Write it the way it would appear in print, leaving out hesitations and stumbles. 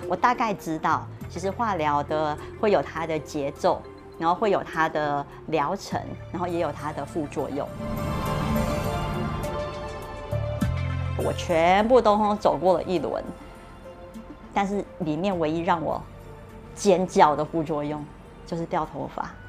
我大概知道，其实化疗的会有它的节奏，然后会有它的疗程，然后也有它的副作用。我全部都走过了一轮，但是里面唯一让我尖叫的副作用就是掉头发。